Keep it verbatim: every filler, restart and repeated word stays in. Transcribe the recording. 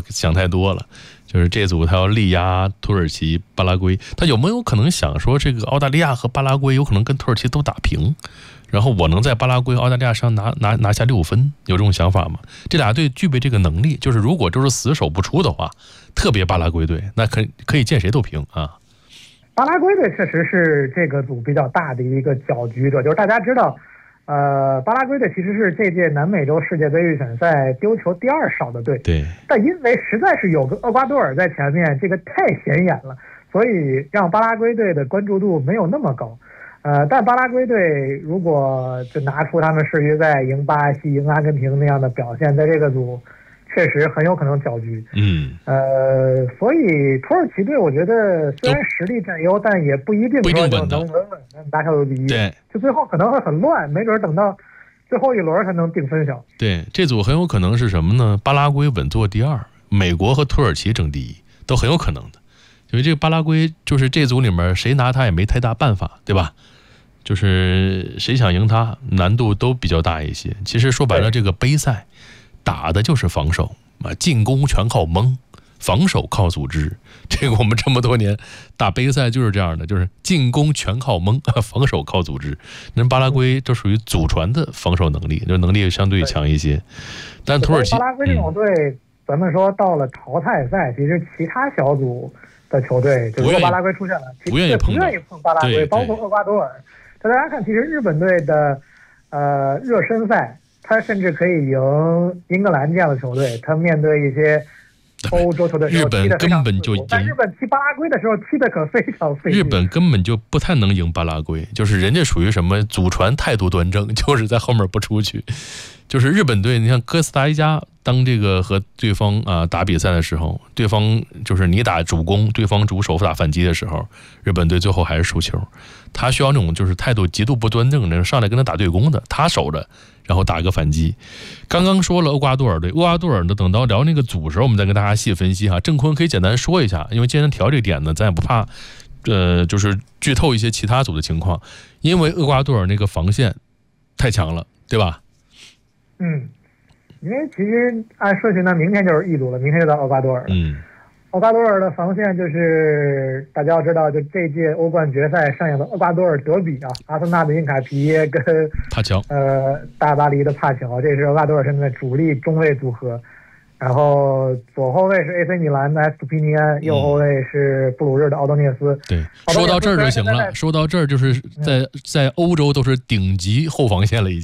想太多了。就是这组他要力压土耳其、巴拉圭，他有没有可能想说，这个澳大利亚和巴拉圭有可能跟土耳其都打平，然后我能在巴拉圭、澳大利亚上拿拿拿下六分？有这种想法吗？这俩队具备这个能力，就是如果就是死守不出的话，特别巴拉圭队，那可可以见谁都平啊。 巴拉圭队确实是这个组比较大的一个搅局者，就是大家知道。呃，巴拉圭队其实是这届南美洲世界杯预选赛丢球第二少的队， 对。 但因为实在是有个厄瓜多尔在前面，这个太显眼了，所以让巴拉圭队的关注度没有那么高。呃，但巴拉圭队如果就拿出他们世预赛赢巴西、赢阿根廷那样的表现，在这个组确实很有可能搅局。 嗯， 呃，所以土耳其队我觉得虽然实力占优，但也不一定说就能稳稳的拿下第一。 对， 就最后可能会很乱，没准等到最后一轮才能定分晓。 对，这组很有可能是什么呢？巴拉圭稳坐第二，美国和土耳其争第一，都很有可能的。因为这个巴拉圭就是这组里面谁拿他也没太大办法，对吧？就是谁想赢他，难度都比较大一些。其实说白了，这个杯赛打的就是防守啊，进攻全靠蒙，防守靠组织。这个我们这么多年打杯赛就是这样的，就是进攻全靠蒙，防守靠组织。那巴拉圭这属于祖传的防守能力，就能力相对强一些。但土耳其巴拉圭这种队、嗯，咱们说到了淘汰赛，其实其他小组的球队，就如果巴拉圭出现了， 不愿意碰， 不愿意碰巴拉圭，包括厄瓜多尔。大家看，其实日本队的呃热身赛，他甚至可以赢英格兰这样的球队，他面对一些欧洲球队， 日本根本就赢。 但日本踢巴拉圭的时候踢的可非常费劲。 日本根本就不太能赢巴拉圭，就是人家属于什么祖传态度端正，就是在后面不出去。就是日本队，你像哥斯达黎加当这个和对方啊打比赛的时候，对方就是你打主攻，对方主守打反击的时候，日本队最后还是输球。他需要那种就是态度极度不端正的上来跟他打对攻的，他守着然后打个反击。刚刚说了厄瓜多尔队，厄瓜多尔的等到聊那个组时候，我们再跟大家细分析哈。郑坤可以简单说一下，因为今天调这个点呢，咱也不怕，呃，就是剧透一些其他组的情况，因为厄瓜多尔那个防线太强了，对吧？ 嗯，因为其实按顺序呢，明天就是一组了，明天就到厄瓜多尔。 嗯。 厄瓜多尔的防线就是大家要知道，就这届欧冠决赛上演的厄瓜多尔德比啊，阿森纳的因卡皮耶跟帕乔， 呃大巴黎的帕乔，这是厄瓜多尔现在主力中卫组合。然后左后卫是 A C 米兰的埃斯皮尼安，右后卫是布鲁日的奥多涅斯。 对，说到这儿就行了。说到这儿就是在在欧洲都是顶级后防线了已经。